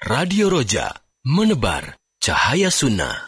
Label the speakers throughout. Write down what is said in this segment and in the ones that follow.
Speaker 1: Radio Roja, menebar cahaya sunnah.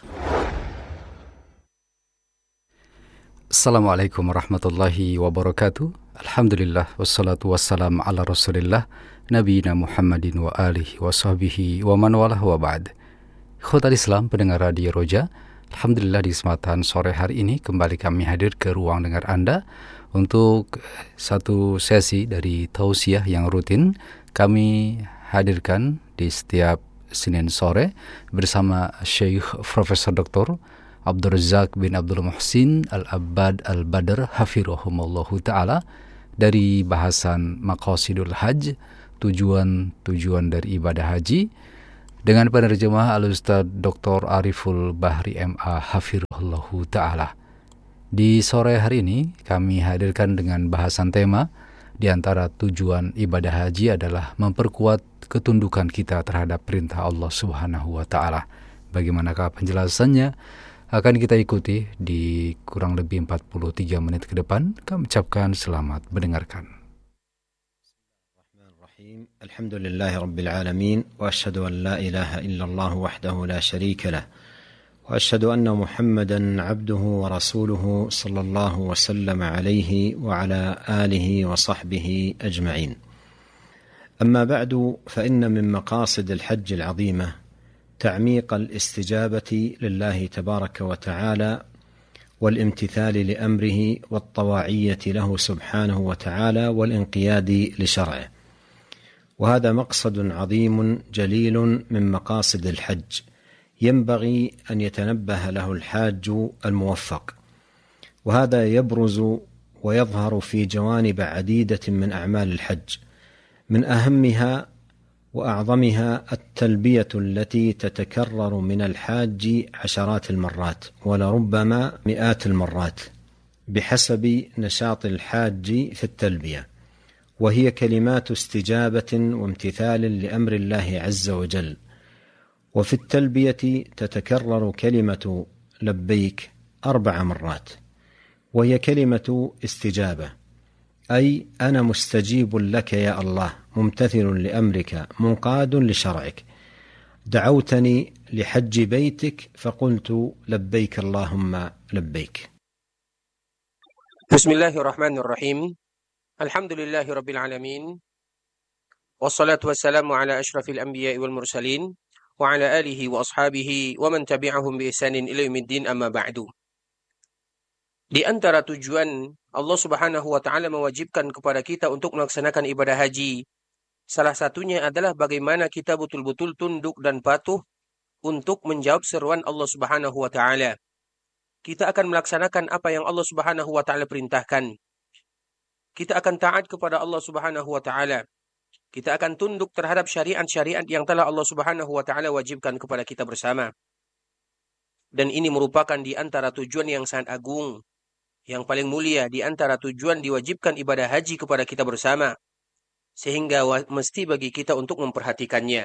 Speaker 2: Assalamualaikum warahmatullahi wabarakatuh. Alhamdulillah, wassalatu wassalam ala rasulillah, nabiyina Muhammadin wa alihi wa sahbihi wa man walah wa ba'd. Ikhwatal Islam, pendengar Radio Roja, alhamdulillah di kesempatan sore hari ini kembali kami hadir ke ruang dengar Anda untuk satu sesi dari tausiah yang rutin kami hadirkan di setiap Senin sore bersama Syekh Profesor Dr. Abdul Razak bin Abdul Muhsin Al-Abbad Al-Badr hafirahumullahu ta'ala dari bahasan Maqasidul Hajj, tujuan dari ibadah haji, dengan penerjemah Al-Ustaz Dr. Ariful Bahri MA hafirahullahu ta'ala. Di sore hari ini kami hadirkan dengan bahasan tema di antara tujuan ibadah haji adalah memperkuat ketundukan kita terhadap perintah Allah Subhanahu wa ta'ala. Bagaimanakah penjelasannya? Akan kita ikuti di kurang lebih 43 menit ke depan. Kami ucapkan selamat mendengarkan.
Speaker 3: Alhamdulillahi Rabbil Alamin. Wa ashhadu an la ilaha illallah wahdahu la sharika lah. وأشهد أن محمدًا عبده ورسوله صلى الله وسلم عليه وعلى آله وصحبه أجمعين. أما بعد، فإن من مقاصد الحج العظيمة تعميق الاستجابة لله تبارك وتعالى والامتثال لأمره والطواعية له سبحانه وتعالى والانقياد لشرعه، وهذا مقصد عظيم جليل من مقاصد الحج ينبغي أن يتنبه له الحاج الموفق، وهذا يبرز ويظهر في جوانب عديدة من أعمال الحج، من أهمها وأعظمها التلبية التي تتكرر من الحاج عشرات المرات ولربما مئات المرات بحسب نشاط الحاج في التلبية، وهي كلمات استجابة وامتثال لأمر الله عز وجل. وفي التلبية تتكرر كلمة لبيك 4 مرات، وهي كلمة استجابة، أي أنا مستجيب لك يا الله، ممتثل لأمرك، منقاد لشرعك، دعوتني لحج بيتك فقلت لبيك اللهم لبيك.
Speaker 4: بسم الله الرحمن الرحيم. الحمد لله رب العالمين، والصلاة والسلام على أشرف الأنبياء والمرسلين wa ala alihi wa ashabihi wa man tabi'ahum bi ihsanin ila yaumiddin, amma ba'du. Di antara tujuan Allah Subhanahu wa ta'ala mewajibkan kepada kita untuk melaksanakan ibadah haji, salah satunya adalah bagaimana kita betul-betul tunduk dan patuh untuk menjawab seruan Allah Subhanahu wa ta'ala. Kita akan melaksanakan apa yang Allah Subhanahu wa ta'ala perintahkan. Kita akan taat kepada Allah Subhanahu wa ta'ala. Kita akan tunduk terhadap syariat-syariat yang telah Allah Subhanahu wa ta'ala wajibkan kepada kita bersama. Dan ini merupakan di antara tujuan yang sangat agung, yang paling mulia di antara tujuan diwajibkan ibadah haji kepada kita bersama, sehingga mesti bagi kita untuk memperhatikannya.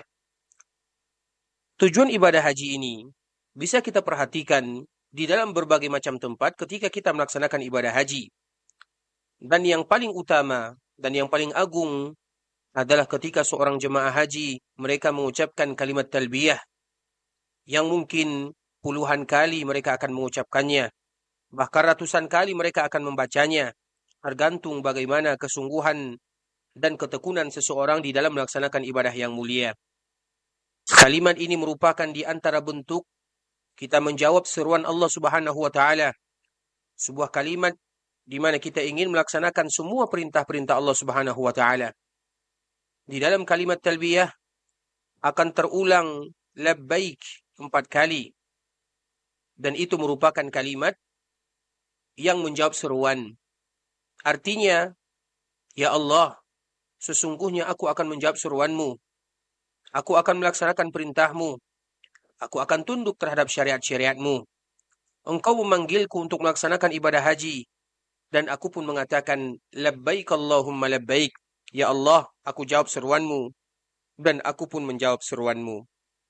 Speaker 4: Tujuan ibadah haji ini bisa kita perhatikan di dalam berbagai macam tempat ketika kita melaksanakan ibadah haji. Dan yang paling utama dan yang paling agung adalah ketika seorang jemaah haji mereka mengucapkan kalimat talbiyah yang mungkin puluhan kali mereka akan mengucapkannya, bahkan ratusan kali mereka akan membacanya, tergantung bagaimana kesungguhan dan ketekunan seseorang di dalam melaksanakan ibadah yang mulia. Kalimat ini merupakan di antara bentuk kita menjawab seruan Allah Subhanahu wa ta'ala, sebuah kalimat di mana kita ingin melaksanakan semua perintah-perintah Allah Subhanahu wa ta'ala. Di dalam kalimat talbiyah akan terulang labbaik 4 kali. Dan itu merupakan kalimat yang menjawab seruan. Artinya, ya Allah, sesungguhnya aku akan menjawab seruanmu. Aku akan melaksanakan perintahmu. Aku akan tunduk terhadap syariat-syariatmu. Engkau memanggilku untuk melaksanakan ibadah haji. Dan aku pun mengatakan, labbaik Allahumma labbaik. Ya Allah, aku jawab seruanmu, dan aku pun menjawab seruanmu.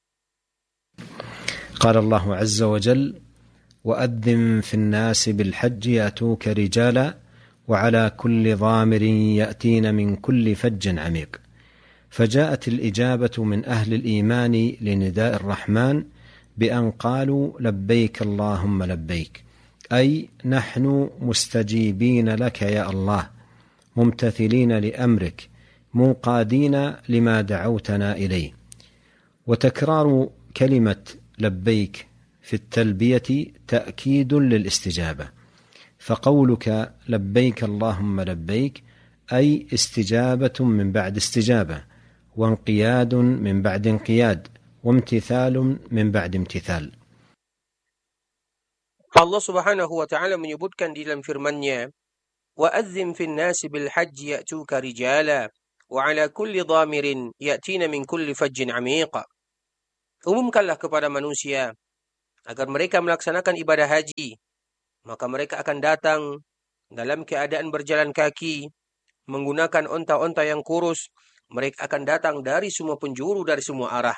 Speaker 3: قال الله عز وجل: وأذن في الناس بالحج يأتوك رجالا وعلى كل ضامر يأتين من كل فج عميق فجاءت الإجابة من أهل الإيمان لنداء الرحمن بأن قالوا لبيك اللهم لبيك، أي نحن مستجيبين لك يا الله، ممتثلين لأمرك، منقادين لما دعوتنا إليه. وتكرار كلمة لبيك في التلبية تأكيد للاستجابة، فقولك لبيك اللهم لبيك أي استجابة من بعد استجابة، وانقياد من بعد انقياد، وامتثال من بعد امتثال.
Speaker 4: Allah Subhanahu wa taala menyebutkan di dalam firman-Nya, "Wa'adzim fin nasi bil hajji ya'tuka rijala wa 'ala kulli dhamirin ya'tina min kulli fajjin 'amiq." Umumkanlah kepada manusia agar mereka melaksanakan ibadah haji, maka mereka akan datang dalam keadaan berjalan kaki, menggunakan onta-onta yang kurus. Mereka akan datang dari semua penjuru, dari semua arah.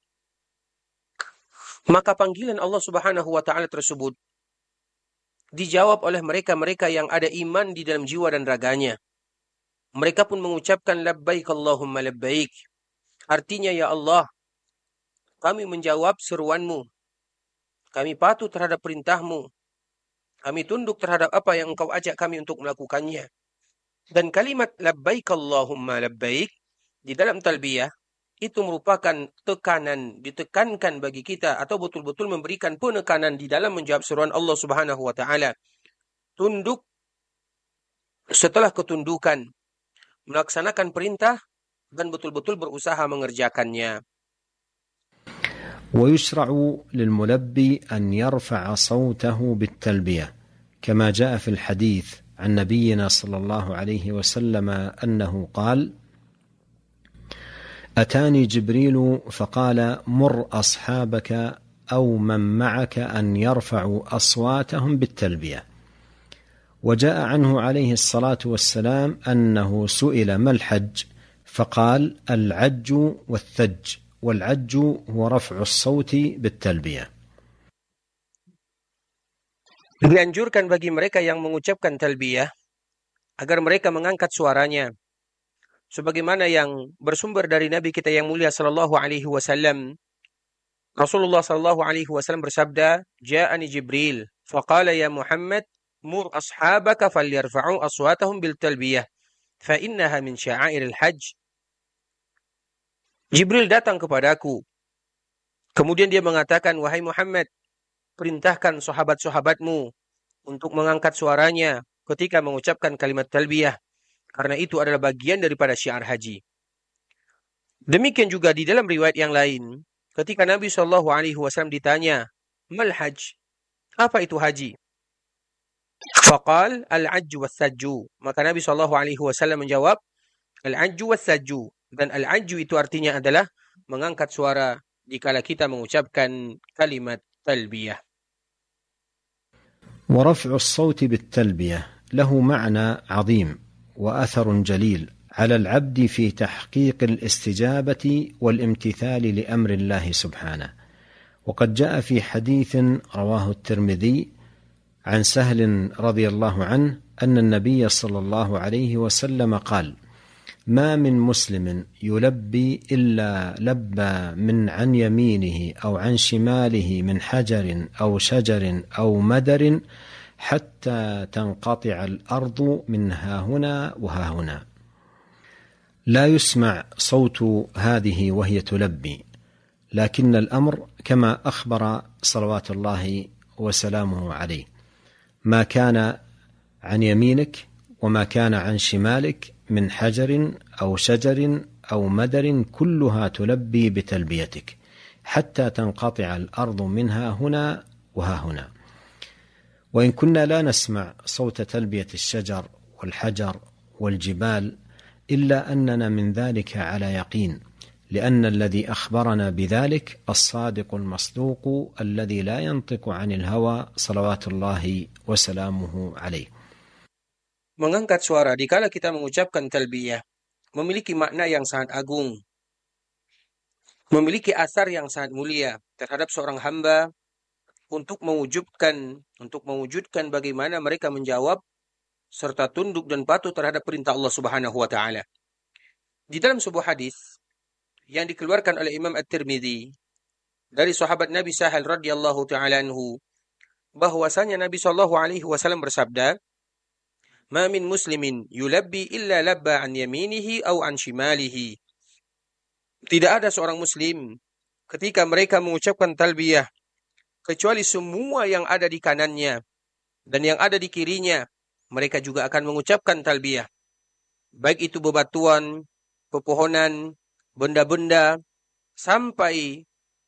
Speaker 4: Maka panggilan Allah Subhanahu wa taala tersebut dijawab oleh mereka-mereka yang ada iman di dalam jiwa dan raganya. Mereka pun mengucapkan labbaik Allahumma labbaik. Artinya, ya Allah, kami menjawab seruanmu. Kami patuh terhadap perintahmu. Kami tunduk terhadap apa yang engkau ajak kami untuk melakukannya. Dan kalimat labbaik Allahumma labbaik di dalam talbiyah itu merupakan tekanan, ditekankan bagi kita atau betul-betul memberikan penekanan di dalam menjawab seruan Allah Subhanahu wa taala. Tunduk setelah ketundukan, melaksanakan perintah dan betul-betul berusaha mengerjakannya.
Speaker 3: ويشرع للملبي أن يرفع صوته بالتلبية كما جاء في الحديث عن نبينا صلى الله عليه وسلم أنه قال: أتاني جبريل فقال مر أصحابك أو من معك أن يرفعوا أصواتهم بالتلبية. وجاء عنه عليه الصلاة والسلام أنه سئل ما الحج فقال العج والثج، والعج هو رفع الصوت بالتلبية.
Speaker 4: Dianjurkan bagi mereka yang mengucapkan talbiyah agar mereka mengangkat suaranya, sebagaimana yang bersumber dari Nabi kita yang mulia sallallahu alaihi wasallam. Rasulullah sallallahu alaihi wasallam bersabda, "Ja'ani Jibril, faqala ya Muhammad, mur ashabaka falyarfa'u aswatahum bil talbiyah, fa innaha min sya'airil hajj." Jibril datang kepadaku. Kemudian dia mengatakan, "Wahai Muhammad, perintahkan sahabat-sahabatmu untuk mengangkat suaranya ketika mengucapkan kalimat talbiyah, karena itu adalah bagian daripada syiar haji." Demikian juga di dalam riwayat yang lain, ketika Nabi SAW ditanya, "Mal hajj?" Apa itu haji? Faqal al-ajju was-sajju. Maka Nabi SAW menjawab, al-ajju was-sajju. Dan al-ajju itu artinya adalah mengangkat suara dikala kita mengucapkan kalimat talbiyah.
Speaker 3: ورفع الصوت بالتلبية له معنى عظيم وأثر جليل على العبد في تحقيق الاستجابة والامتثال لأمر الله سبحانه. وقد جاء في حديث رواه الترمذي عن سهل رضي الله عنه أن النبي صلى الله عليه وسلم قال: ما من مسلم يلبي إلا لبى من عن يمينه أو عن شماله من حجر أو شجر أو مدر حتى تنقطع الأرض من ها هنا وها هنا. لا يسمع صوت هذه وهي تلبي، لكن الأمر كما أخبر صلوات الله وسلامه عليه: ما كان عن يمينك وما كان عن شمالك من حجر أو شجر أو مدر كلها تلبي بتلبيتك حتى تنقطع الأرض منها هنا وها هنا. وإن كنا لا نسمع صوت تلبية الشجر والحجر والجبال إلا أننا من ذلك على يقين، لأن الذي أخبرنا بذلك الصادق المصدوق الذي لا ينطق عن الهوى صلوات الله وسلامه عليه.
Speaker 4: Mengangkat suara dikala kita mengucapkan talbiyah memiliki makna yang sangat agung, memiliki asar yang sangat mulia terhadap seorang hamba untuk mewujudkan bagaimana mereka menjawab serta tunduk dan patuh terhadap perintah Allah Subhanahu wa taala. Di dalam sebuah hadis yang dikeluarkan oleh Imam At-Tirmidzi dari sahabat Nabi Sahal radhiyallahu taala anhu bahwasanya Nabi SAW bersabda, "Ma min muslimin yulabbi illa labba an yaminihi aw an shimalihi." Tidak ada seorang muslim ketika mereka mengucapkan talbiyah kecuali semua yang ada di kanannya dan yang ada di kirinya mereka juga akan mengucapkan talbiyah. Baik itu bebatuan, pepohonan, benda-benda, sampai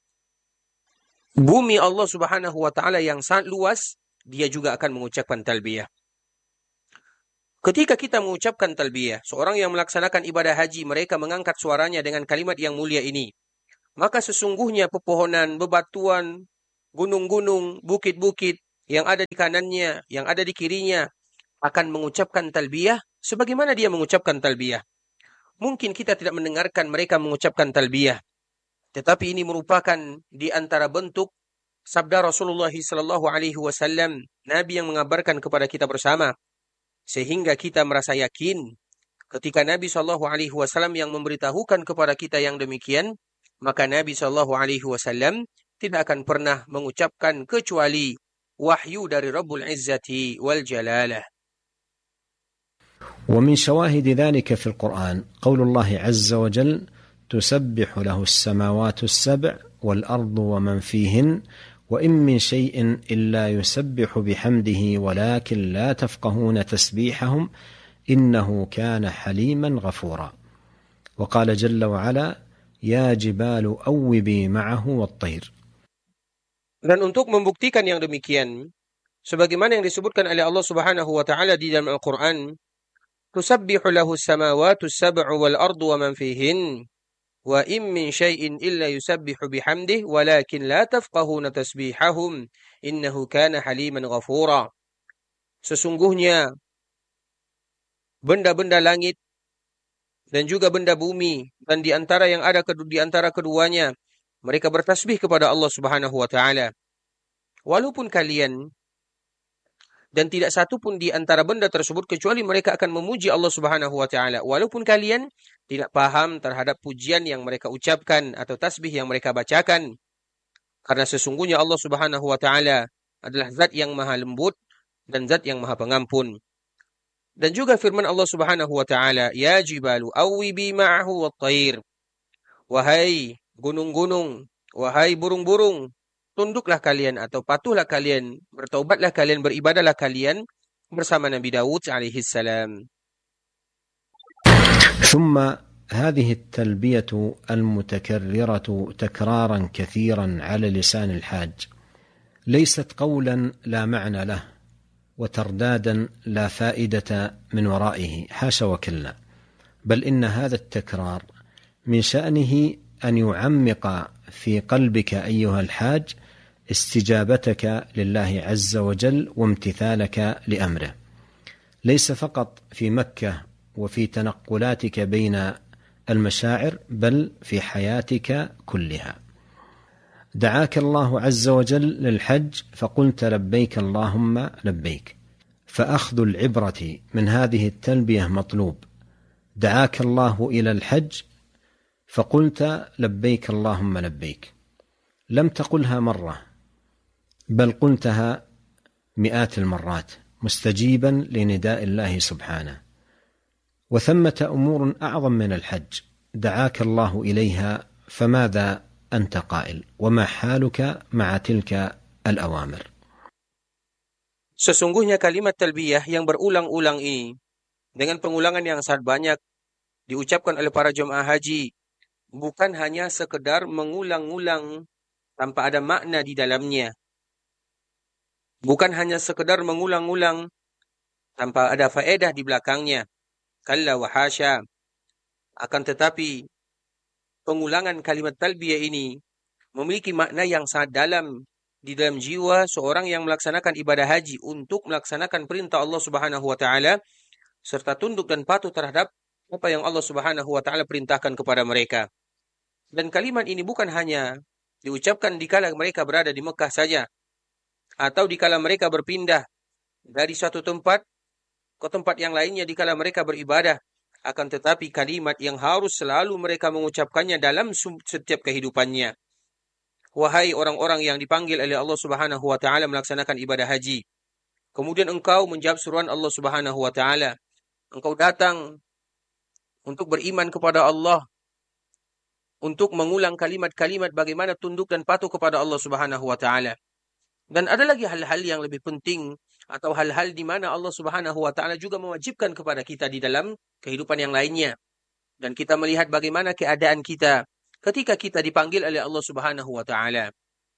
Speaker 4: bumi Allah Subhanahu wa taala yang sangat luas, dia juga akan mengucapkan talbiyah. Ketika kita mengucapkan talbiyah, seorang yang melaksanakan ibadah haji, mereka mengangkat suaranya dengan kalimat yang mulia ini. Maka sesungguhnya pepohonan, bebatuan, gunung-gunung, bukit-bukit yang ada di kanannya, yang ada di kirinya akan mengucapkan talbiyah sebagaimana dia mengucapkan talbiyah. Mungkin kita tidak mendengarkan mereka mengucapkan talbiyah, tetapi ini merupakan di antara bentuk sabda Rasulullah SAW, Nabi yang mengabarkan kepada kita bersama, sehingga kita merasa yakin ketika Nabi SAW yang memberitahukan kepada kita yang demikian, maka Nabi SAW tidak akan pernah mengucapkan kecuali wahyu dari Rabbul Izzati wal Jalalah.
Speaker 3: ومن شواهد ذلك في القرآن قول الله عز وجل تسبح له السماوات السبع والأرض ومن فيهن وإن من شيء إلا يسبح بحمده ولكن لا تفقهون تسبيحهم إنه كان حليما غفورا. وقال جل وعلا يا جبال أوبي معه والطير.
Speaker 4: Dan untuk membuktikan yang demikian, sebagaimana yang disebutkan oleh Allah Subhanahu wa taala di dalam Al-Qur'an, tusabbihu lahu as-samawati as-sab'u wal ardu wa man fihin wa in min syai'in illa yusabbihu bihamdihi walakin la tafqahuna tasbihahum innahu kana haliman ghafura. Sesungguhnya benda-benda langit dan juga benda bumi dan di antara yang ada di antara keduanya mereka bertasbih kepada Allah Subhanahu wa taala. Walaupun kalian, dan tidak satu pun di antara benda tersebut kecuali mereka akan memuji Allah Subhanahu wa taala. Walaupun kalian tidak paham terhadap pujian yang mereka ucapkan atau tasbih yang mereka bacakan. Karena sesungguhnya Allah Subhanahu wa taala adalah zat yang maha lembut dan zat yang maha pengampun. Dan juga firman Allah Subhanahu wa taala, "Ya jibalu awwibi ma'ahu wat-thair." Wahai gunung-gunung, wahai burung-burung, tunduklah kalian atau patuhlah kalian, bertaubatlah kalian, beribadahlah kalian bersama Nabi Daud alaihi salam.
Speaker 3: ثم هذه التلبية المتكررة تكرارا كثيرا على لسان الحاج ليست قولا لا معنى له وتردادا لا فائدة من ورائه، حاشا وكلا، بل إن هذا التكرار من شأنه أن يعمق في قلبك أيها الحاج استجابتك لله عز وجل وامتثالك لأمره، ليس فقط في مكة وفي تنقلاتك بين المشاعر بل في حياتك كلها. دعاك الله عز وجل للحج فقلت لبيك اللهم لبيك، فأخذ العبرة من هذه التلبية مطلوب. دعاك الله إلى الحج فقلت لبيك اللهم لبيك، لم تقلها مرة بل قلتها مئات المرات مستجيبا لنداء الله سبحانه. وثمة أمور أعظم من الحج دعاك الله إليها، فماذا أنت قائل؟ وما حالك مع تلك الأوامر؟
Speaker 4: Sesungguhnya kalimat talbiyah yang berulang-ulang ini dengan pengulangan yang sangat banyak diucapkan oleh para jemaah haji bukan hanya sekedar mengulang-ulang tanpa ada makna di dalamnya. Bukan hanya sekedar mengulang-ulang tanpa ada faedah di belakangnya. Kalla wa hasya. Akan tetapi pengulangan kalimat talbiyah ini memiliki makna yang sangat dalam di dalam jiwa seorang yang melaksanakan ibadah haji untuk melaksanakan perintah Allah Subhanahu wa taala serta tunduk dan patuh terhadap apa yang Allah Subhanahu wa taala perintahkan kepada mereka. Dan kalimat ini bukan hanya diucapkan dikala mereka berada di Mekah saja atau dikala mereka berpindah dari suatu tempat ke tempat yang lainnya dikala mereka beribadah, akan tetapi kalimat yang harus selalu mereka mengucapkannya dalam setiap kehidupannya. Wahai orang-orang yang dipanggil oleh Allah Subhanahu wa taala melaksanakan ibadah haji, kemudian engkau menjawab seruan Allah Subhanahu wa taala. Engkau datang untuk beriman kepada Allah, untuk mengulang kalimat-kalimat bagaimana tunduk dan patuh kepada Allah Subhanahu wa taala. Dan ada lagi hal-hal yang lebih penting atau hal-hal di mana Allah Subhanahu wa taala juga mewajibkan kepada kita di dalam kehidupan yang lainnya. Dan kita melihat bagaimana keadaan kita ketika kita dipanggil oleh Allah Subhanahu wa taala.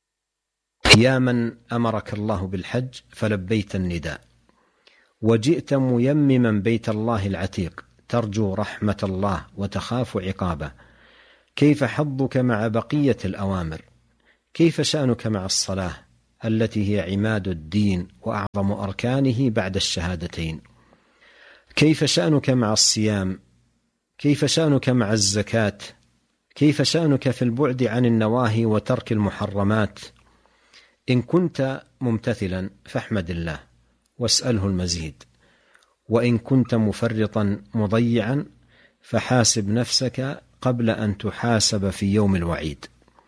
Speaker 3: يا من أمرك الله بالحج فلبيت النداء وجئت ميمما بيت الله العتيق ترجو رحمة الله وتخاف عقابه، كيف حظك مع بقية الأوامر؟ كيف شأنك مع الصلاة التي هي عماد الدين وأعظم أركانه بعد الشهادتين؟ كيف شأنك مع الصيام؟ كيف شأنك مع الزكاة؟ كيف شأنك في البعد عن النواهي وترك المحرمات؟ إن كنت ممتثلا فاحمد الله واسأله المزيد، وإن كنت مفرطا مضيعا فحاسب نفسك قبل أن تحاسب في يوم الوعيد.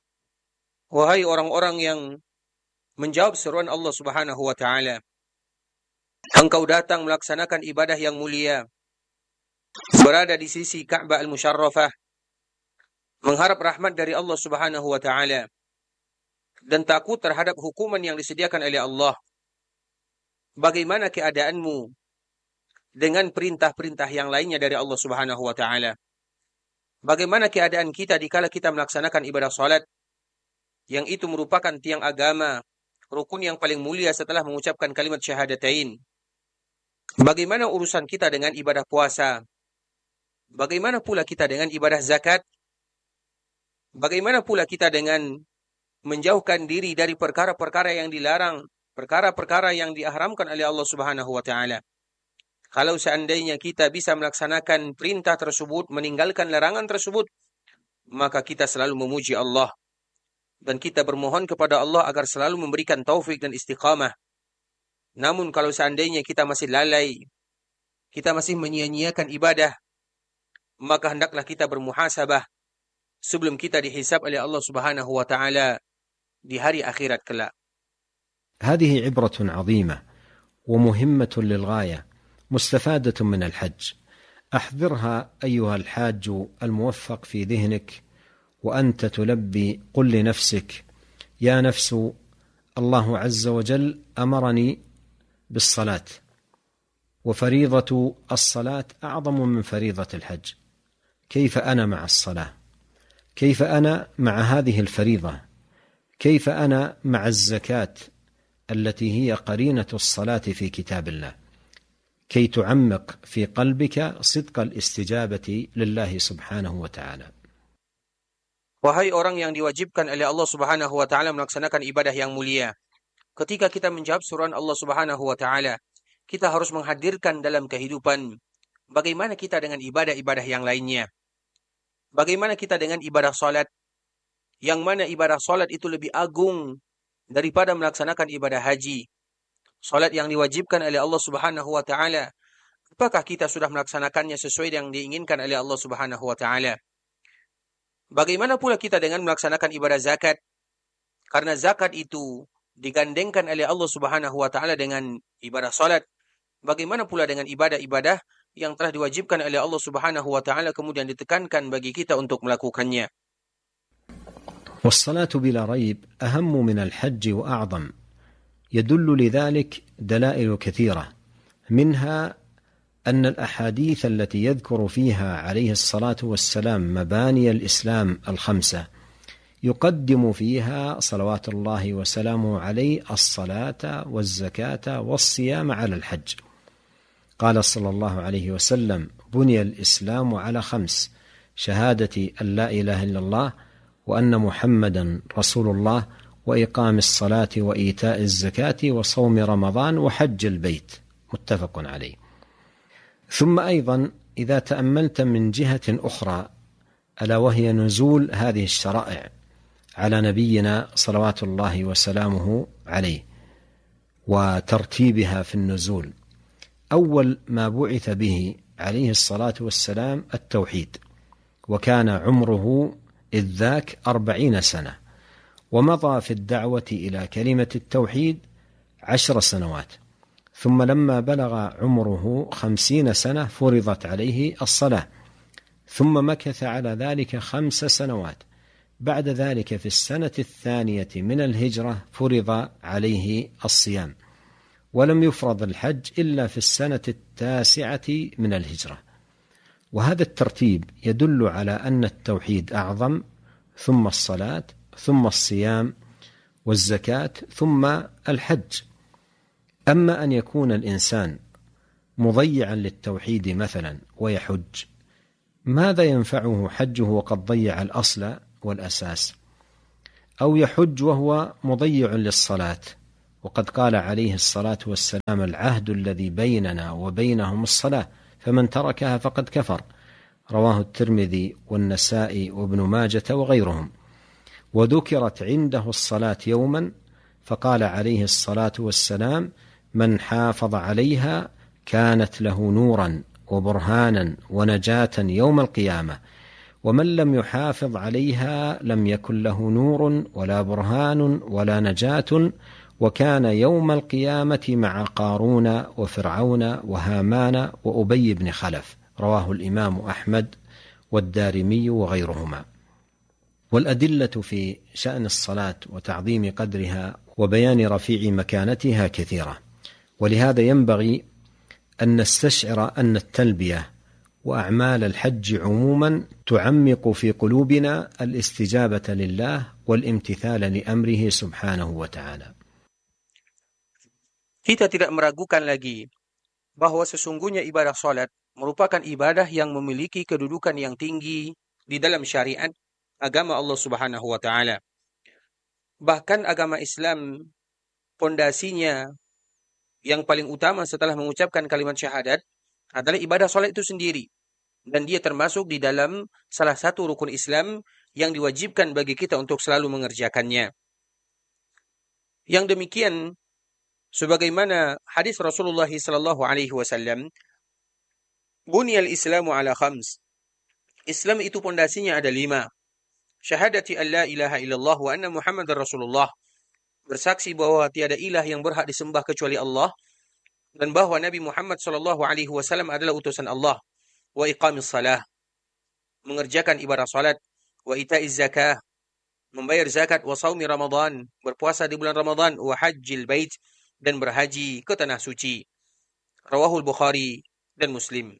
Speaker 4: Wahai orang-orang yang menjawab seruan Allah Subhanahu wa taala, engkau datang melaksanakan ibadah yang mulia, berada di sisi Ka'bah al-Musyarrafah, mengharap rahmat dari Allah Subhanahu wa taala dan takut terhadap hukuman yang disediakan oleh Allah. Bagaimana keadaanmu dengan perintah-perintah yang lainnya dari Allah Subhanahu wa taala? Bagaimana keadaan kita dikala kita melaksanakan ibadah salat yang itu merupakan tiang agama, rukun yang paling mulia setelah mengucapkan kalimat syahadatain? Bagaimana urusan kita dengan ibadah puasa? Bagaimana pula kita dengan ibadah zakat? Bagaimana pula kita dengan menjauhkan diri dari perkara-perkara yang dilarang, perkara-perkara yang diharamkan oleh Allah Subhanahu wa taala? Kalau seandainya kita bisa melaksanakan perintah tersebut, meninggalkan larangan tersebut, maka kita selalu memuji Allah dan kita bermohon kepada Allah agar selalu memberikan taufik dan istiqamah. Namun kalau seandainya kita masih lalai, kita masih menyia-nyiakan ibadah, maka hendaklah kita bermuhasabah sebelum kita dihisab oleh Allah Subhanahu wa taala di hari akhirat kelak.
Speaker 3: هذه عبرة عظيمة ومهمة للغاية مستفادة من الحج، أحضرها أيها الحاج الموفق في ذهنك وأنت تلبي. قل لنفسك: يا نفس، الله عز وجل أمرني بالصلاة، وفريضة الصلاة أعظم من فريضة الحج. كيف أنا مع الصلاة؟ كيف أنا مع هذه الفريضة؟ كيف أنا مع الزكاة التي هي قرينة الصلاة في كتاب الله، كي تعمق في قلبك صدق الاستجابة لله سبحانه وتعالى.
Speaker 4: Wahai orang yang diwajibkan oleh Allah Subhanahu wa taala melaksanakan ibadah yang mulia, ketika kita menjawab seruan Allah Subhanahu wa taala, kita harus menghadirkan dalam kehidupan bagaimana kita dengan ibadah-ibadah yang lainnya. Bagaimana kita dengan ibadah salat, yang mana ibadah salat itu lebih agung daripada melaksanakan ibadah haji. Salat yang diwajibkan oleh Allah Subhanahu wa taala, apakah kita sudah melaksanakannya sesuai yang diinginkan oleh Allah Subhanahu wa taala? Bagaimana pula kita dengan melaksanakan ibadah zakat? Karena zakat itu digandengkan oleh Allah Subhanahu wa taala dengan ibadah salat. Bagaimana pula dengan ibadah-ibadah yang telah diwajibkan oleh Allah Subhanahu wa taala kemudian ditekankan bagi kita untuk melakukannya?
Speaker 3: والصلاة بلا ريب أهم من الحج وأعظم. يدل لذلك دلائل كثيرة، منها أن الأحاديث التي يذكر فيها عليه الصلاة والسلام مباني الإسلام الخمسة يقدم فيها صلوات الله وسلامه عليه الصلاة والزكاة والصيام على الحج. قال صلى الله عليه وسلم: بني الإسلام على 5: شهادة أن لا إله إلا الله وأن محمدا رسول الله وإقام الصلاة وإيتاء الزكاة وصوم رمضان وحج البيت. متفق عليه. ثم أيضا إذا تأملت من جهة أخرى ألا وهي نزول هذه الشرائع على نبينا صلوات الله وسلامه عليه وترتيبها في النزول، أول ما بعث به عليه الصلاة والسلام التوحيد، وكان عمره إذ ذاك 40 سنة، ومضى في الدعوة إلى كلمة التوحيد 10 سنوات، ثم لما بلغ عمره 50 سنة فرضت عليه الصلاة، ثم مكث على ذلك 5 سنوات. بعد ذلك في السنة 2 من الهجرة فرض عليه الصيام، ولم يفرض الحج إلا في السنة 9 من الهجرة. وهذا الترتيب يدل على أن التوحيد أعظم، ثم الصلاة، ثم الصيام والزكاة، ثم الحج. أما أن يكون الإنسان مضيعا للتوحيد مثلا ويحج، ماذا ينفعه حجه وقد ضيع الأصل والأساس؟ أو يحج وهو مضيع للصلاة، وقد قال عليه الصلاة والسلام: العهد الذي بيننا وبينهم الصلاة، فمن تركها فقد كفر. رواه الترمذي والنسائي وابن ماجة وغيرهم. وذكرت عنده الصلاة يوما فقال عليه الصلاة والسلام: من حافظ عليها كانت له نورا وبرهانا ونجاة يوم القيامة، ومن لم يحافظ عليها لم يكن له نور ولا برهان ولا نجاة، وكان يوم القيامة مع قارون وفرعون وهامان وأبي بن خلف. رواه الإمام أحمد والدارمي وغيرهما. والأدلة في شأن الصلاة وتعظيم قدرها وبيان رفيع مكانتها كثيرة، ولهذا ينبغي أن نستشعر أن التلبية وأعمال الحج عموما تعمق في قلوبنا الاستجابة لله والامتثال لأمره سبحانه وتعالى.
Speaker 4: Kita tidak meragukan lagi bahwa sesungguhnya ibadah salat merupakan ibadah yang memiliki kedudukan yang tinggi di dalam syariat agama Allah Subhanahu wa taala. Bahkan agama Islam, pondasinya yang paling utama setelah mengucapkan kalimat syahadat adalah ibadah salat itu sendiri, dan dia termasuk di dalam salah satu rukun Islam yang diwajibkan bagi kita untuk selalu mengerjakannya. Yang demikian sebagaimana hadis Rasulullah sallallahu alaihi wasallam, "Bunyal Islamu ala khams." Islam itu pondasinya ada 5. Syahadati an la ilaha illallah wa anna Muhammadar Rasulullah. Bersaksi bahwa tiada ilah yang berhak disembah kecuali Allah, dan bahwa Nabi Muhammad sallallahu alaihi wasallam adalah utusan Allah. Wa iqamis salah. Mengerjakan ibadah salat. Wa ita'iz zakah. Membayar zakat. Wa saumi Ramadan. Berpuasa di bulan Ramadan. Wa hajjil bait. Dan berhaji ke tanah suci. Rawahul Bukhari dan Muslim.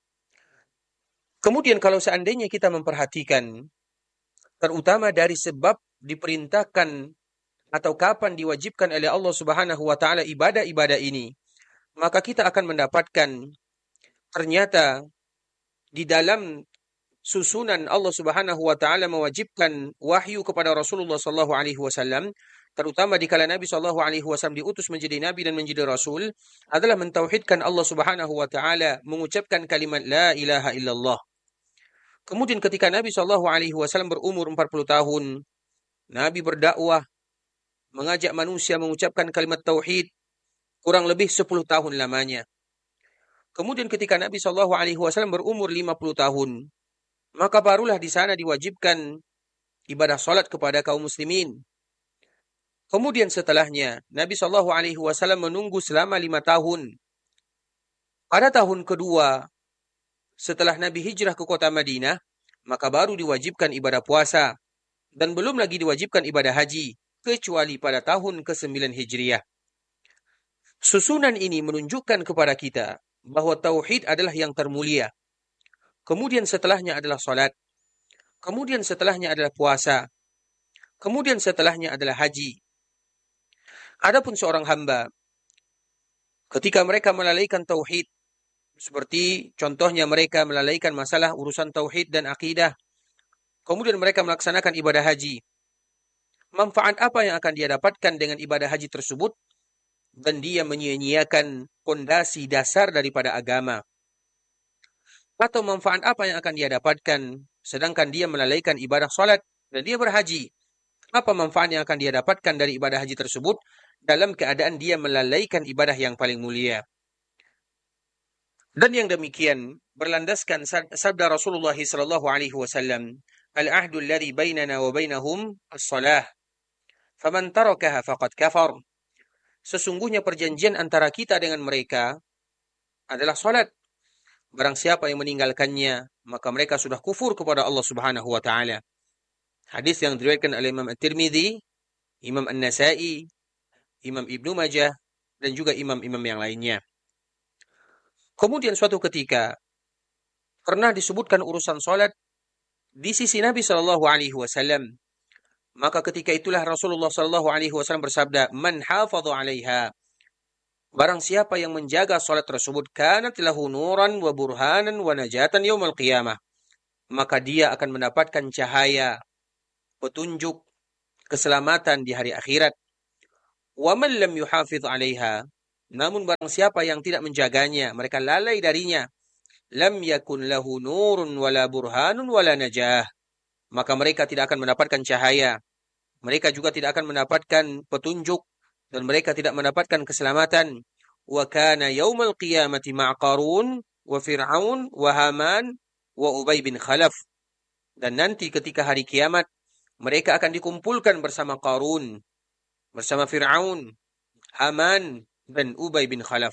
Speaker 4: Kemudian kalau seandainya kita memperhatikan, terutama dari sebab diperintahkan atau kapan diwajibkan oleh Allah Subhanahu wa taala ibadah-ibadah ini, maka kita akan mendapatkan ternyata di dalam susunan Allah Subhanahu wa taala mewajibkan wahyu kepada Rasulullah sallallahu alaihi wasallam, terutama dikala Nabi sallallahu alaihi wasallam diutus menjadi nabi dan menjadi rasul, adalah mentauhidkan Allah Subhanahu wa taala, mengucapkan kalimat la ilaha illallah. Kemudian ketika Nabi sallallahu alaihi wasallam berumur 40 tahun, Nabi berdakwah, mengajak manusia mengucapkan kalimat tauhid kurang lebih 10 tahun lamanya. Kemudian ketika Nabi sallallahu alaihi wasallam berumur 50 tahun, maka barulah di sana diwajibkan ibadah salat kepada kaum muslimin. Kemudian setelahnya, Nabi sallallahu alaihi wasallam menunggu selama 5 tahun. Pada tahun kedua, setelah Nabi hijrah ke kota Madinah, maka baru diwajibkan ibadah puasa. Dan belum lagi diwajibkan ibadah haji, kecuali pada tahun ke-9 Hijriah. Susunan ini menunjukkan kepada kita bahwa tauhid adalah yang termulia. Kemudian setelahnya adalah salat. Kemudian setelahnya adalah puasa. Kemudian setelahnya adalah haji. Adapun seorang hamba, ketika mereka melalaikan tauhid, seperti contohnya mereka melalaikan masalah urusan tauhid dan akidah, kemudian mereka melaksanakan ibadah haji, manfaat apa yang akan dia dapatkan dengan ibadah haji tersebut? Dan dia menyia-nyiakan pondasi dasar daripada agama. Atau manfaat apa yang akan dia dapatkan sedangkan dia melalaikan ibadah salat dan dia berhaji? Apa manfaat yang akan dia dapatkan dari ibadah haji tersebut dalam keadaan dia melalaikan ibadah yang paling mulia? Dan yang demikian berlandaskan sabda Rasulullah sallallahu alaihi wasallam, "Al-ahdu alladhi bainana wa bainahum as-salah. Faman tarakaha faqad kafar." Sesungguhnya perjanjian antara kita dengan mereka adalah salat. Barang siapa yang meninggalkannya, maka mereka sudah kufur kepada Allah Subhanahu wa taala. Hadis yang diriwayatkan oleh Imam At-Tirmidzi, Imam An-Nasa'i, Imam Ibnu Majah, dan juga imam-imam yang lainnya. Kemudian suatu ketika pernah disebutkan urusan salat di sisi Nabi sallallahu alaihi wasallam. Maka ketika itulah Rasulullah sallallahu alaihi wasallam bersabda, "Man hafadha 'alaiha." Barang siapa yang menjaga salat tersebut, kanat lahu nuran wa burhanan wa najatan yaumil qiyamah. Maka dia akan mendapatkan cahaya, petunjuk, keselamatan di hari akhirat. Wa man lam yuhafidh 'alaiha. Namun barang siapa yang tidak menjaganya, mereka lalai darinya, lam yakun lahu nurun wala burhanun wala najah. Maka mereka tidak akan mendapatkan cahaya. Mereka juga tidak akan mendapatkan petunjuk dan mereka tidak mendapatkan keselamatan. Wa kana yaumul qiyamati ma'a Qarun wa Fir'aun wa Haman wa Ubay bin Khalaf. Dan nanti ketika hari kiamat mereka akan dikumpulkan bersama Qarun, bersama Fir'aun, Haman dan Ubay bin Khalaf.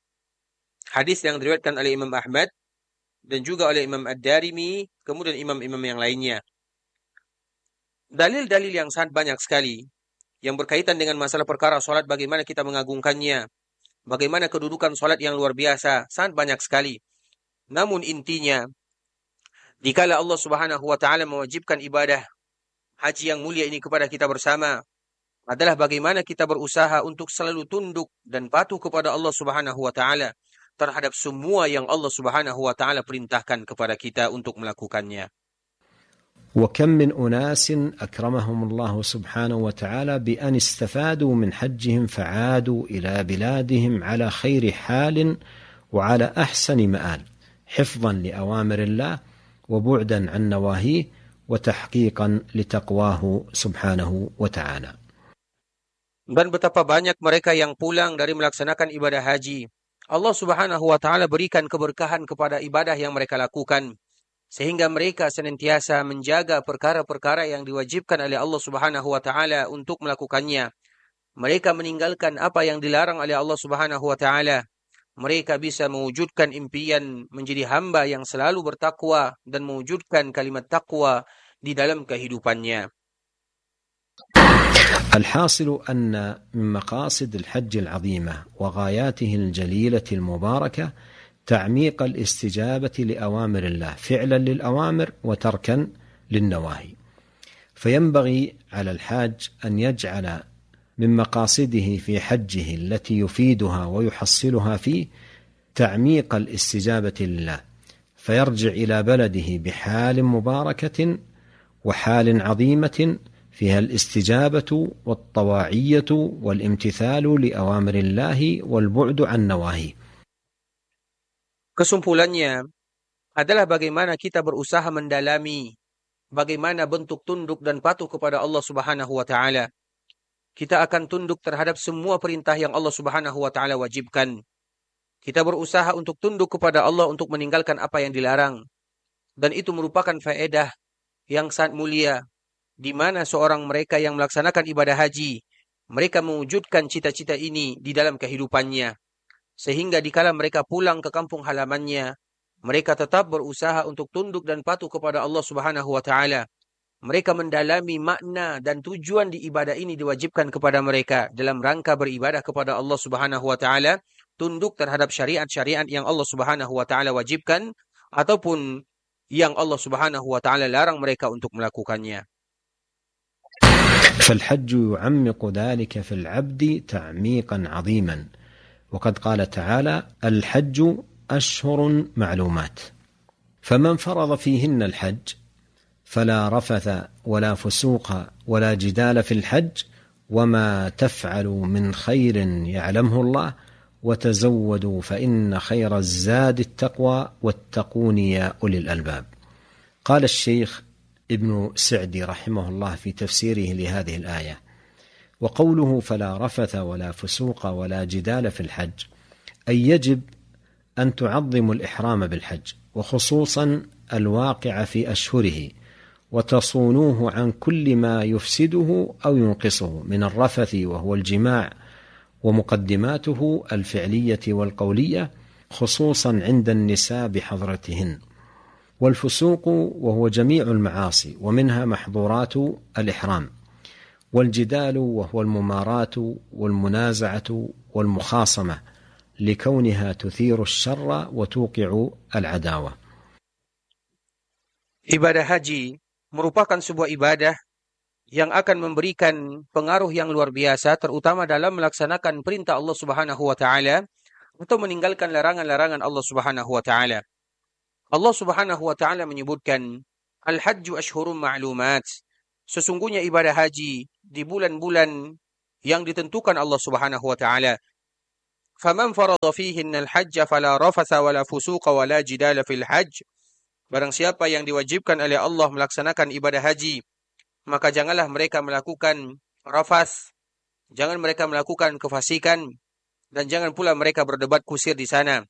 Speaker 4: Hadis yang diriwayatkan oleh Imam Ahmad dan juga oleh Imam Ad-Darimi, kemudian imam-imam yang lainnya. Dalil-dalil yang sangat banyak sekali yang berkaitan dengan masalah perkara salat, bagaimana kita mengagungkannya, bagaimana kedudukan salat yang luar biasa, sangat banyak sekali. Namun intinya, dikala Allah Subhanahu wa taala mewajibkan ibadah haji yang mulia ini kepada kita bersama, adalah bagaimana kita berusaha untuk selalu tunduk dan patuh kepada Allah Subhanahu wa taala terhadap semua yang Allah Subhanahu wa taala perintahkan kepada kita untuk melakukannya.
Speaker 3: وكم من أناس أكرمهم الله سبحانه وتعالى بأن استفادوا من حجهم فعادوا إلى بلادهم على خير حال وعلى أحسن مآل، حفظا لأوامر الله وبعدا عن نواهيه وتحقيقا لتقواه سبحانه وتعالى.
Speaker 4: Dan betapa banyak mereka yang pulang dari melaksanakan ibadah haji. Allah Subhanahu wa taala berikan keberkahan kepada ibadah yang mereka lakukan, sehingga mereka senantiasa menjaga perkara-perkara yang diwajibkan oleh Allah Subhanahu wa taala untuk melakukannya. Mereka meninggalkan apa yang dilarang oleh Allah Subhanahu wa taala. Mereka bisa mewujudkan impian menjadi hamba yang selalu bertakwa dan mewujudkan kalimat takwa di dalam kehidupannya.
Speaker 3: الحاصل أن من مقاصد الحج العظيمة وغاياته الجليلة المباركة تعميق الاستجابة لأوامر الله، فعلا للأوامر وتركا للنواهي. فينبغي على الحاج أن يجعل من مقاصده في حجه التي يفيدها ويحصلها فيه تعميق الاستجابة لله، فيرجع إلى بلده بحال مباركة وحال عظيمة فيها الاستجابة والطواعية والامتثال لأوامر الله والبعد عن نواهيه.
Speaker 4: Kesimpulannya adalah bagaimana kita berusaha mendalami bagaimana bentuk tunduk dan patuh kepada Allah Subhanahu wa taala. Kita akan tunduk terhadap semua perintah yang Allah Subhanahu wa taala wajibkan. Kita berusaha untuk tunduk kepada Allah untuk meninggalkan apa yang dilarang. Dan itu merupakan faedah yang sangat mulia, di mana seorang mereka yang melaksanakan ibadah haji, mereka mewujudkan cita-cita ini di dalam kehidupannya. Sehingga dikala mereka pulang ke kampung halamannya, mereka tetap berusaha untuk tunduk dan patuh kepada Allah Subhanahu wa taala. Mereka mendalami makna dan tujuan di ibadah ini diwajibkan kepada mereka dalam rangka beribadah kepada Allah Subhanahu wa taala, tunduk terhadap syariat-syariat yang Allah Subhanahu wa taala wajibkan ataupun yang Allah Subhanahu wa taala larang mereka untuk melakukannya.
Speaker 3: فالحج يعمق ذلك في العبد تعميقا عظيما، وقد قال تعالى: الحج أشهر معلومات، فمن فرض فيهن الحج فلا رفث ولا فسوق ولا جدال في الحج، وما تفعلوا من خير يعلمه الله، وتزودوا فإن خير الزاد التقوى واتقون يا أولي الألباب. قال الشيخ ابن سعدي رحمه الله في تفسيره لهذه الآية: وقوله فلا رفث ولا فسوق ولا جدال في الحج، أي يجب أن تعظموا الإحرام بالحج وخصوصا الواقع في أشهره، وتصونوه عن كل ما يفسده أو ينقصه من الرفث وهو الجماع ومقدماته الفعلية والقولية، خصوصا عند النساء بحضرتهن، والفسوق وهو جميع المعاصي ومنها محظورات الإحرام، والجدال وهو المماراة والمنازعة والمخاصمة لكونها تثير الشر وتوقع العداوة.
Speaker 4: Ibadah haji merupakan sebuah ibadah yang akan memberikan pengaruh yang luar biasa, terutama dalam melaksanakan perintah Allah Subhanahu wa taala atau meninggalkan larangan-larangan Allah Subhanahu wa taala. Allah Subhanahu wa taala menyebutkan al-hajju ashhurun ma'lumat. Sesungguhnya ibadah haji di bulan-bulan yang ditentukan Allah Subhanahu wa taala. Faman farada fihinna al-hajja fala rafatha wala fusuqa wala jidala fil hajj. Barang siapa yang diwajibkan oleh Allah melaksanakan ibadah haji, maka janganlah mereka melakukan rafas, jangan mereka melakukan kefasikan, dan jangan pula mereka berdebat kusir di sana.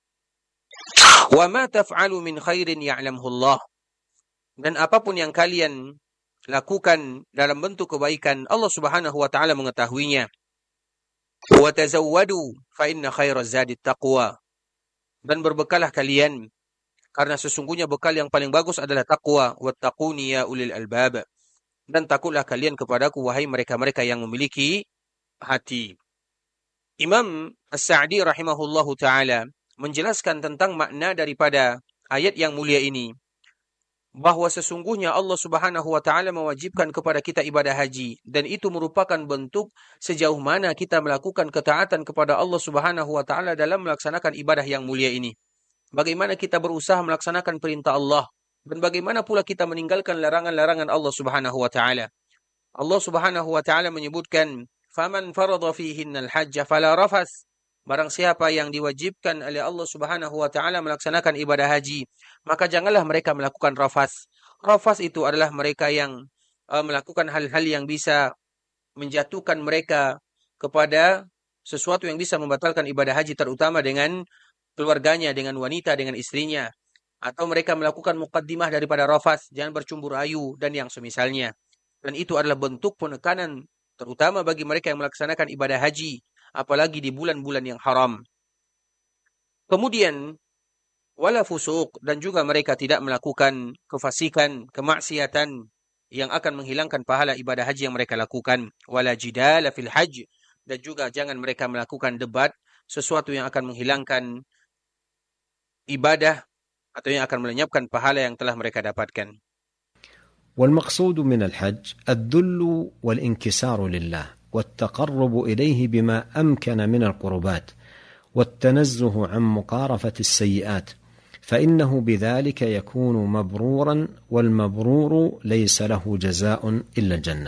Speaker 4: Wa ma taf'alu min khairin ya'lamhu Allah. Dan apapun yang kalian lakukan dalam bentuk kebaikan, Allah Subhanahu wa taala mengetahuinya. Wa tazawwadu fa inna khairaz zadi taqwa. Dan berbekalah kalian, karena sesungguhnya bekal yang paling bagus adalah taqwa. Wattaquni ya ulil albab. Dan takutlah kalian kepadaku wahai mereka-mereka yang memiliki hati. Imam As-Sa'di rahimahullahu taala menjelaskan tentang makna daripada ayat yang mulia ini, bahwa sesungguhnya Allah Subhanahu wa taala mewajibkan kepada kita ibadah haji, dan itu merupakan bentuk sejauh mana kita melakukan ketaatan kepada Allah Subhanahu wa taala dalam melaksanakan ibadah yang mulia ini. Bagaimana kita berusaha melaksanakan perintah Allah, dan bagaimana pula kita meninggalkan larangan-larangan Allah Subhanahu wa taala. Allah Subhanahu wa taala menyebutkan, "Faman farada fihinna al-hajja fala rafas." Barang siapa yang diwajibkan oleh Allah Subhanahu wa taala melaksanakan ibadah haji, maka janganlah mereka melakukan rafas. Rafas itu adalah mereka yang melakukan hal-hal yang bisa menjatuhkan mereka kepada sesuatu yang bisa membatalkan ibadah haji, terutama dengan keluarganya, dengan wanita, dengan istrinya. Atau mereka melakukan muqaddimah daripada rafas, jangan bercumbu rayu, dan yang semisalnya. Dan itu adalah bentuk penekanan, terutama bagi mereka yang melaksanakan ibadah haji, apalagi di bulan-bulan yang haram. Kemudian, wala fusuq, dan juga mereka tidak melakukan kefasikan, kemaksiatan yang akan menghilangkan pahala ibadah haji yang mereka lakukan. Wala jidala fil hajj, dan juga jangan mereka melakukan debat, sesuatu yang akan menghilangkan ibadah atau yang akan melenyapkan pahala yang telah mereka dapatkan.
Speaker 3: والمقصود من الحج الذل والانكسار لله والتقرب إليه بما أمكن من القربات والتنزه عن مقارفة السيئات، فإنه بذلك يكون مبرورا، والمبرور ليس له جزاء إلا الجنة.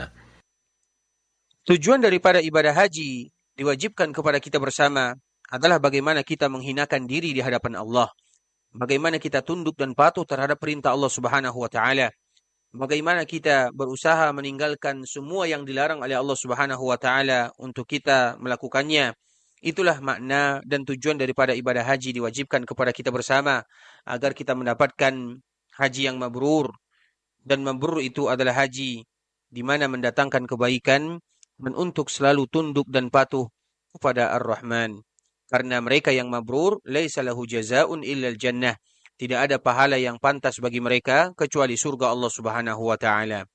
Speaker 4: Tujuan daripada ibadah haji diwajibkan kepada kita bersama adalah bagaimana kita menghinakan diri di hadapan Allah. Bagaimana kita tunduk dan patuh terhadap perintah Allah Subhanahu wa taala. Bagaimana kita berusaha meninggalkan semua yang dilarang oleh Allah Subhanahu wa taala untuk kita melakukannya. Itulah makna dan tujuan daripada ibadah haji diwajibkan kepada kita bersama, agar kita mendapatkan haji yang mabrur. Dan mabrur itu adalah haji di mana mendatangkan kebaikan, dan untuk selalu tunduk dan patuh kepada Ar-Rahman. Karena mereka yang mabrur, laisa lahu jazaa'un illa al-jannah. Tidak ada pahala yang pantas bagi mereka kecuali surga Allah Subhanahu wa taala.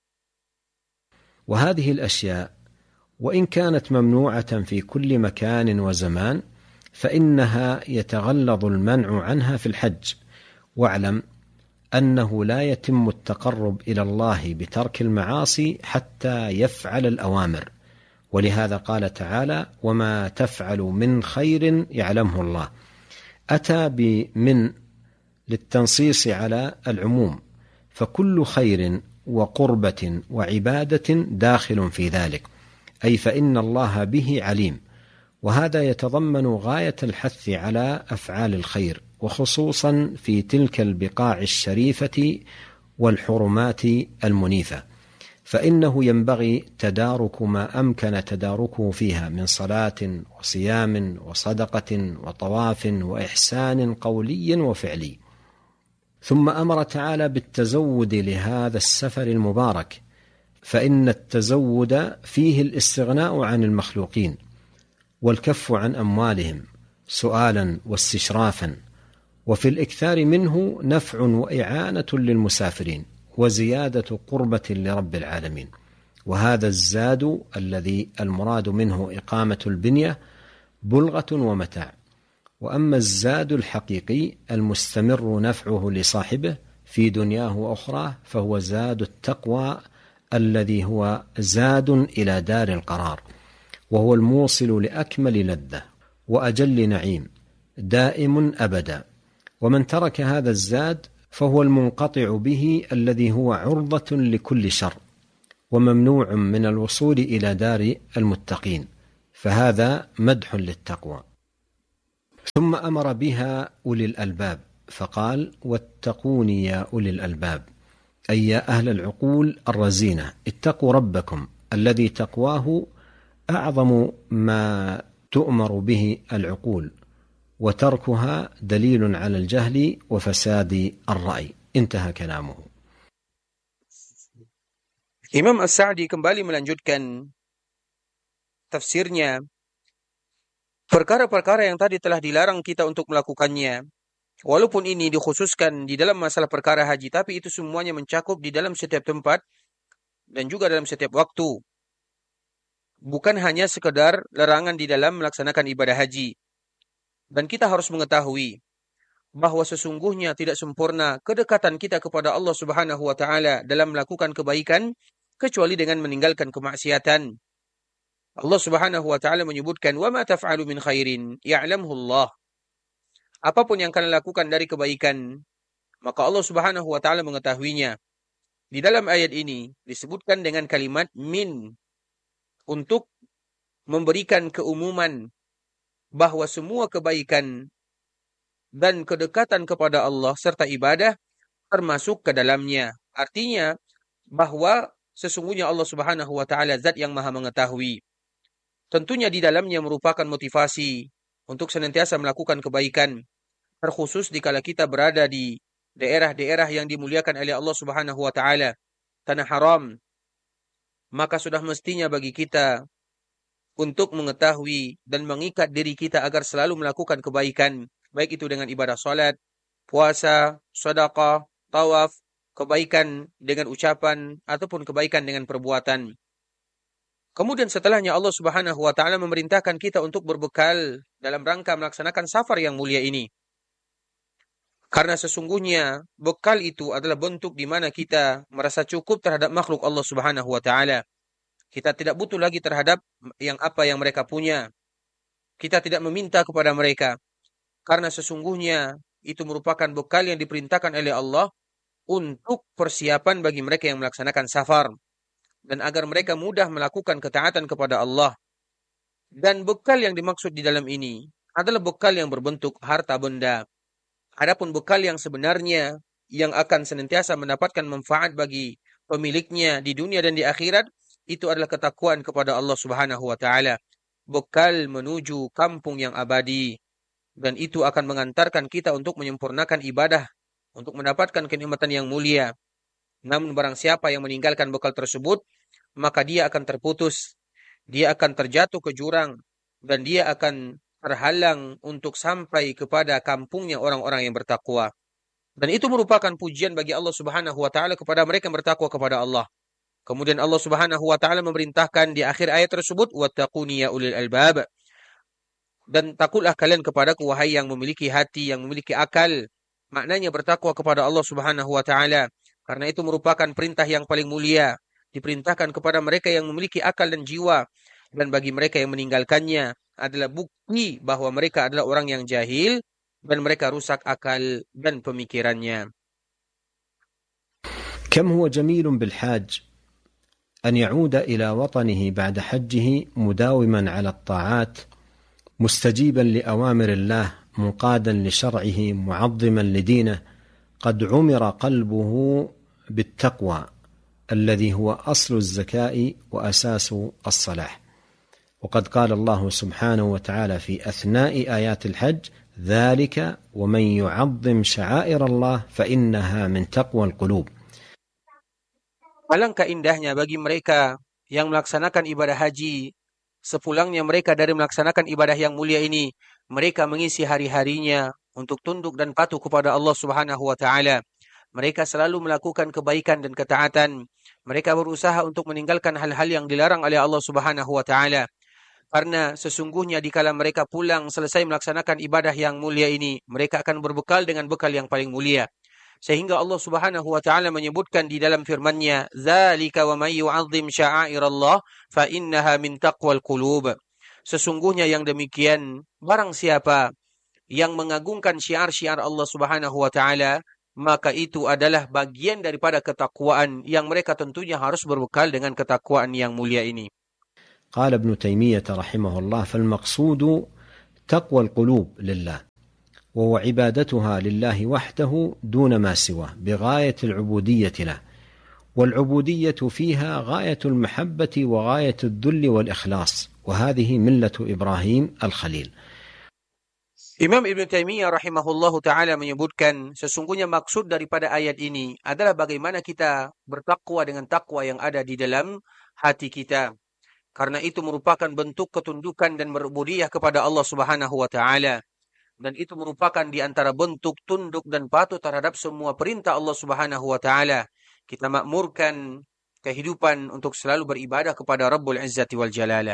Speaker 3: وهذه الأشياء وإن كانت ممنوعة في كل مكان وزمان فإنها يتغلظ المنع عنها في الحج. واعلم أنه لا يتم التقرب إلى الله بترك المعاصي حتى يفعل الأوامر. ولهذا قال تعالى: وما تفعل من خير يعلمه الله. أتى بمن للتنصيص على العموم، فكل خير وقربة وعبادة داخل في ذلك، أي فإن الله به عليم. وهذا يتضمن غاية الحث على أفعال الخير، وخصوصا في تلك البقاع الشريفة والحرمات المنيفة. فإنه ينبغي تدارك ما أمكن تداركه فيها من صلاة وصيام وصدقة وطواف وإحسان قولي وفعلي. ثم أمر تعالى بالتزود لهذا السفر المبارك، فإن التزود فيه الاستغناء عن المخلوقين والكف عن أموالهم سؤالا واستشرافا، وفي الإكثار منه نفع وإعانة للمسافرين وزيادة قربة لرب العالمين. وهذا الزاد الذي المراد منه إقامة البنية بلغة ومتاع. وأما الزاد الحقيقي المستمر نفعه لصاحبه في دنياه وأخراه فهو زاد التقوى الذي هو زاد إلى دار القرار، وهو الموصل لأكمل لذة وأجل نعيم دائم أبدا. ومن ترك هذا الزاد فهو المنقطع به الذي هو عرضة لكل شر وممنوع من الوصول إلى دار المتقين، فهذا مدح للتقوى. ثم أمر بها أولي الألباب فقال: واتقوني يا أولي الألباب، أي يا أهل العقول الرزينة، اتقوا ربكم الذي تقواه أعظم ما تؤمر به العقول، وتركها دليل على الجهل وفساد الرأي. انتهى كلامه.
Speaker 4: Imam As-Sa'di kembali melanjutkan tafsirnya. Perkara-perkara yang tadi telah dilarang kita untuk melakukannya, walaupun ini dikhususkan di dalam masalah perkara haji, tapi itu semuanya mencakup di dalam setiap tempat dan juga dalam setiap waktu. Bukan hanya sekedar larangan di dalam melaksanakan ibadah haji. Dan kita harus mengetahui bahwa sesungguhnya tidak sempurna kedekatan kita kepada Allah Subhanahu wa Ta'ala dalam melakukan kebaikan kecuali dengan meninggalkan kemaksiatan. Allah Subhanahu wa Ta'ala menyebutkan, "Wa ma taf'alu min khairin ya'lamhu Allah." Apapun yang kalian lakukan dari kebaikan, maka Allah Subhanahu wa Ta'ala mengetahuinya. Di dalam ayat ini disebutkan dengan kalimat min untuk memberikan keumuman bahwa semua kebaikan dan kedekatan kepada Allah serta ibadah termasuk ke dalamnya. Artinya bahwa sesungguhnya Allah Subhanahu wa Ta'ala zat yang maha mengetahui. Tentunya di dalamnya merupakan motivasi untuk senantiasa melakukan kebaikan, terkhusus dikala kita berada di daerah-daerah yang dimuliakan oleh Allah Subhanahu wa Ta'ala, tanah haram. Maka sudah mestinya bagi kita untuk mengetahui dan mengikat diri kita agar selalu melakukan kebaikan, baik itu dengan ibadah salat, puasa, sedekah, tawaf, kebaikan dengan ucapan ataupun kebaikan dengan perbuatan. Kemudian setelahnya Allah Subhanahu wa Ta'ala memerintahkan kita untuk berbekal dalam rangka melaksanakan safar yang mulia ini. Karena sesungguhnya bekal itu adalah bentuk di mana kita merasa cukup terhadap makhluk Allah Subhanahu wa Ta'ala. Kita tidak butuh lagi terhadap apa yang mereka punya. Kita tidak meminta kepada mereka. Karena sesungguhnya itu merupakan bekal yang diperintahkan oleh Allah untuk persiapan bagi mereka yang melaksanakan safar. Dan agar mereka mudah melakukan ketaatan kepada Allah. Dan bekal yang dimaksud di dalam ini adalah bekal yang berbentuk harta benda. Adapun bekal yang sebenarnya yang akan senantiasa mendapatkan manfaat bagi pemiliknya di dunia dan di akhirat, itu adalah ketakwaan kepada Allah Subhanahu wa Ta'ala. Bekal menuju kampung yang abadi. Dan itu akan mengantarkan kita untuk menyempurnakan ibadah, untuk mendapatkan kenikmatan yang mulia. Namun barang siapa yang meninggalkan bekal tersebut, maka dia akan terputus, dia akan terjatuh ke jurang, dan dia akan terhalang untuk sampai kepada kampungnya orang-orang yang bertakwa. Dan itu merupakan pujian bagi Allah Subhanahu wa Ta'ala kepada mereka yang bertakwa kepada Allah. Kemudian Allah Subhanahu wa Ta'ala memerintahkan di akhir ayat tersebut, "Wattaquni ya ulil albab." Dan takutlah kalian kepadaku wahai yang memiliki hati, yang memiliki akal. Maknanya bertakwa kepada Allah Subhanahu wa Ta'ala. Karena itu merupakan perintah yang paling mulia. Diperintahkan kepada mereka yang memiliki akal dan jiwa. Dan bagi mereka yang meninggalkannya adalah bukti bahwa mereka adalah orang yang jahil dan mereka rusak akal dan pemikirannya.
Speaker 3: كم هو جميل بالحاج أن يعود إلى وطنه بعد حجه مداوما على الطاعات مستجيبا لأوامر الله منقادا لشرعه معظما لدينه قد عمر قلبه بالتقوى الذي هو أصل الزكاة وأساس الصلاح. وقد قال الله سبحانه وتعالى في أثناء آيات الحج: ذلك ومن يعظم شعائر الله فإنها من تقوى القلوب.
Speaker 4: Alangkah indahnya bagi mereka yang melaksanakan ibadah haji. Sepulangnya mereka dari melaksanakan ibadah yang mulia ini, mereka mengisi hari-harinya untuk tunduk dan patuh kepada Allah Subhanahu wa taala. Mereka selalu melakukan kebaikan dan ketaatan. Mereka berusaha untuk meninggalkan hal-hal yang dilarang oleh Allah Subhanahu wa taala. Karena sesungguhnya dikala mereka pulang selesai melaksanakan ibadah yang mulia ini, mereka akan berbekal dengan bekal yang paling mulia. Sehingga Allah Subhanahu wa taala menyebutkan di dalam firman-Nya, "Dzalika wa may yu'azzim sya'airallah fa innaha min taqwal qulub." Sesungguhnya yang demikian, barang siapa yang mengagungkan syiar-syiar Allah Subhanahu wa taala, maka itu adalah bagian daripada ketakwaan yang mereka tentunya harus berbekal dengan ketakwaan yang mulia ini.
Speaker 3: قال ابن تيمية رحمه الله: فالمقصود تقوى القلوب لله، وهو عبادتها لله وحده دون ما سواه بغاية العبودية له، والعبودية فيها غاية المحبة وغاية الذل والإخلاص، وهذه ملة إبراهيم الخليل.
Speaker 4: Imam Ibn Taimiyah rahimahullahu ta'ala menyebutkan, sesungguhnya maksud daripada ayat ini adalah bagaimana kita bertakwa dengan takwa yang ada di dalam hati kita. Karena itu merupakan bentuk ketundukan dan berubudiyah kepada Allah Subhanahu wa taala. Dan itu merupakan di antara bentuk tunduk dan patuh terhadap semua perintah Allah Subhanahu wa taala. Kita makmurkan kehidupan untuk selalu beribadah kepada Rabbul Izzati wal Jalalah.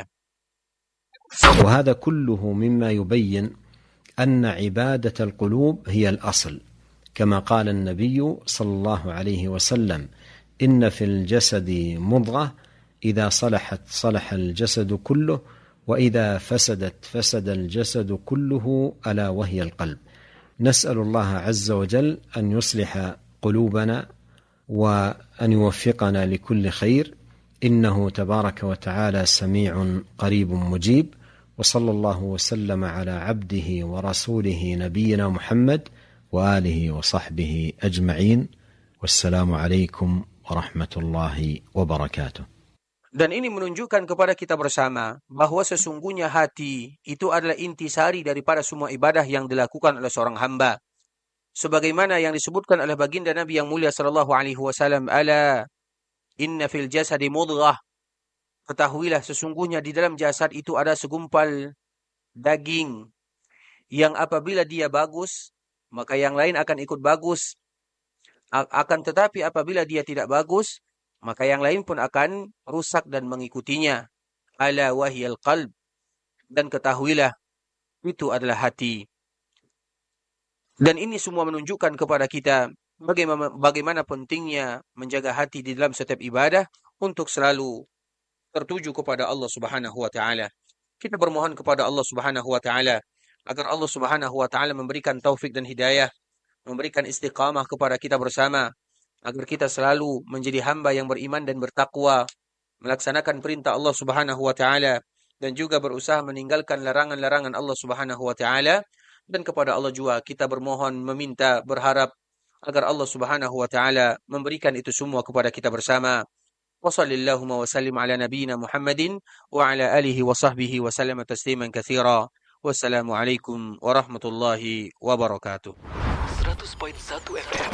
Speaker 3: وهذا كله مما يبين أن عبادة القلوب هي الأصل، كما قال النبي صلى الله عليه وسلم: إن في الجسد مضغة إذا صلحت صلح الجسد كله، وإذا فسدت فسد الجسد كله، ألا وهي القلب. نسأل الله عز وجل أن يصلح قلوبنا وأن يوفقنا لكل خير، إنه تبارك وتعالى سميع قريب مجيب. وصلى الله وسلم على عبده ورسوله نبينا محمد وآله وصحبه أجمعين، والسلام عليكم ورحمة الله وبركاته.
Speaker 4: Dan ini menunjukkan kepada kita bersama bahawa sesungguhnya hati itu adalah intisari daripada semua ibadah yang dilakukan oleh seorang hamba. Sebagaimana yang disebutkan oleh baginda Nabi yang mulia sallallahu alaihi wasallam, "Ala inna fil jasadi mudghah." Ketahuilah sesungguhnya di dalam jasad itu ada segumpal daging yang apabila dia bagus, maka yang lain akan ikut bagus. Akan tetapi apabila dia tidak bagus, maka yang lain pun akan rusak dan mengikutinya. Ala wahiyal qalb. Dan ketahuilah, itu adalah hati. Dan ini semua menunjukkan kepada kita bagaimana pentingnya menjaga hati di dalam setiap ibadah untuk selalu tertuju kepada Allah Subhanahu wa taala. Kita bermohon kepada Allah Subhanahu wa taala agar Allah Subhanahu wa taala memberikan taufik dan hidayah, memberikan istiqamah kepada kita bersama, agar kita selalu menjadi hamba yang beriman dan bertakwa, melaksanakan perintah Allah Subhanahu wa taala dan juga berusaha meninggalkan larangan-larangan Allah Subhanahu wa taala. Dan kepada Allah juga kita bermohon, meminta, berharap agar Allah Subhanahu wa taala memberikan itu semua kepada kita bersama. Wa sallallahu wa sallim ala nabiyyina Muhammadin wa ala alihi wa sahbihi wa sallama tasliman katsira. Wassalamualaikum warahmatullahi wabarakatuh.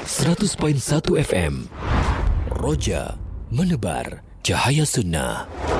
Speaker 1: 100.1 FM Roja menebar cahaya sunnah.